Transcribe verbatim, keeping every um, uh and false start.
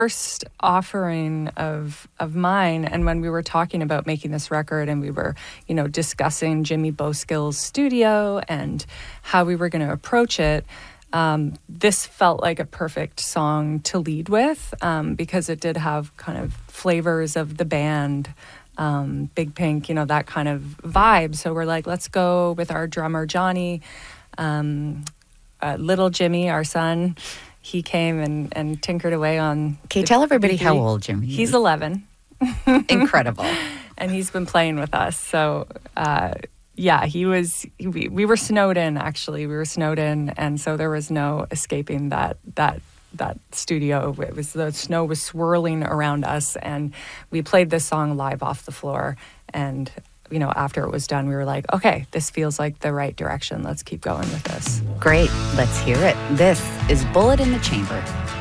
first offering of of mine, and when we were talking about making this record, and we were, you know, discussing Jimmy Boskill's studio and how we were going to approach it, um, this felt like a perfect song to lead with, um, because it did have kind of flavors of the band, um, Big Pink, you know, that kind of vibe. So we're like, let's go with our drummer Johnny, um, uh, little Jimmy, our son. He came and, and tinkered away on... Okay, tell everybody how old Jimmy is. He's eleven. Incredible. And he's been playing with us. So, uh, yeah, he was... We, we were snowed in, actually. We were snowed in, and so there was no escaping that that that studio. It was, the snow was swirling around us, and we played this song live off the floor. And, you know, after it was done, we were like, okay, this feels like the right direction. Let's keep going with this. Great. Let's hear it. This is Bullet in the Chamber.